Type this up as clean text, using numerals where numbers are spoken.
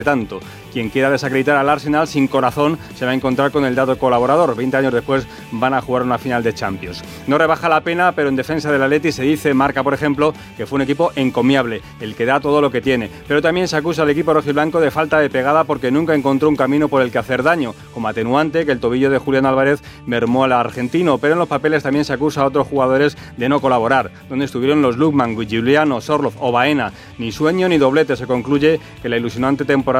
tanto. Quien quiera desacreditar al Arsenal sin corazón se va a encontrar con el dato colaborador. 20 años después van a jugar una final de Champions. No rebaja la pena, pero en defensa del Atleti se dice, marca por ejemplo, que fue un equipo encomiable, el que da todo lo que tiene. Pero también se acusa al equipo rojiblanco de falta de pegada porque nunca encontró un camino por el que hacer daño, como atenuante que el tobillo de Julián Álvarez mermó al argentino. Pero en los papeles también se acusa a otros jugadores de no colaborar. Donde estuvieron los Lukman, Giuliano, Sorloth o Baena. Ni sueño ni doblete. Se concluye que la ilusionante temporada